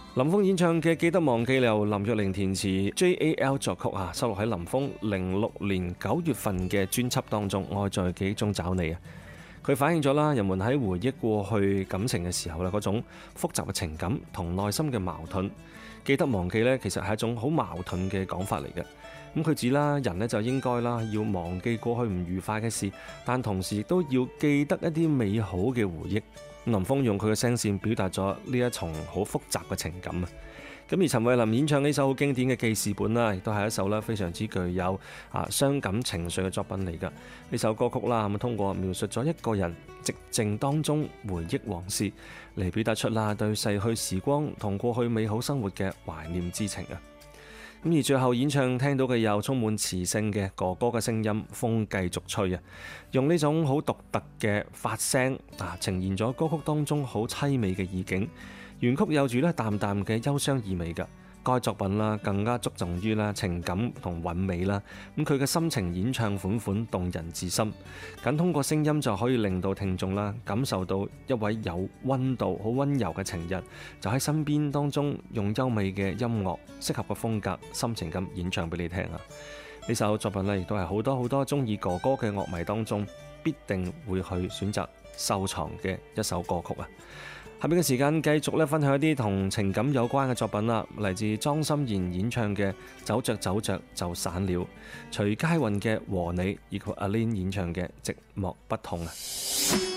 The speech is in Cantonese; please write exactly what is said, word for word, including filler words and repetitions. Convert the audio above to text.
林峰演唱嘅《記得忘記》由林若寧填詞 J A L 作曲啊，收錄喺林峰零六年九月份嘅專輯當中《愛在記憶中找你》啊。佢反映咗啦，人們喺回憶過去感情嘅時候咧，嗰種複雜嘅情感同內心嘅矛盾。記得忘記呢，其實係一種好矛盾嘅講法嚟嘅。咁佢指啦，人呢就應該啦要忘記過去唔愉快嘅事，但同時亦都要記得一啲美好嘅回憶。林峰用佢嘅聲線表達咗呢一重好複雜嘅情感啊！咁而陳慧琳演唱呢首好經典嘅記事本啦，亦都係一首咧非常之具有啊傷感情緒嘅作品嚟㗎。呢首歌曲啦，咁通過描述咗一個人寂靜當中回憶往事，嚟表達出啦對逝去時光同過去美好生活嘅懷念之情啊！咁而最後演唱聽到嘅又充滿磁性嘅哥哥嘅聲音，風繼續吹啊！用呢種好獨特嘅發聲啊，呈現咗歌曲當中好凄美嘅意境。原曲有住咧淡淡嘅憂傷意味㗎。該作品啦更加注重於啦情感同韻味啦。咁佢嘅深情演唱款款動人至深，僅通過聲音就可以令到聽眾啦感受到一位有溫度、好溫柔嘅情人就喺身邊當中，用優美嘅音樂、適合嘅風格、深情咁演唱俾你聽啊！呢首作品咧亦都係好多好多中意哥哥嘅樂迷當中必定會去選擇收藏嘅一首歌曲啊！下面嘅時間繼續咧分享一啲同情感有關嘅作品啦，嚟自莊心妍演唱嘅《走着走着就散了》，徐佳韻嘅《和你》，以及阿 Lin 演唱嘅《寂寞不痛》啊。